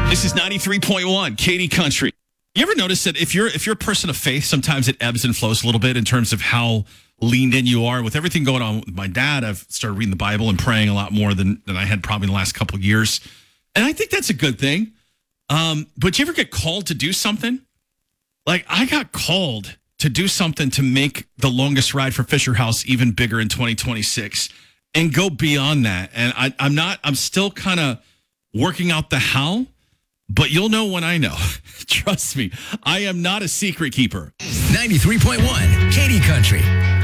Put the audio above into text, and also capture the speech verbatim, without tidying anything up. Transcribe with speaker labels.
Speaker 1: This is ninety-three point one Katy Country. You ever notice that if you're if you're a person of faith, sometimes it ebbs and flows a little bit in terms of how leaned in you are? With everything going on with my dad, I've started reading the Bible and praying a lot more than, than I had probably in the last couple of years. And I think that's a good thing. Um, but you ever get called to do something? Like I got called to do something to make the longest ride for Fisher House even bigger in twenty twenty-six and go beyond that. And I, I'm not, I'm still kind of working out the how. But you'll know when I know. Trust me, I am not a secret keeper.
Speaker 2: ninety-three point one Katy Country.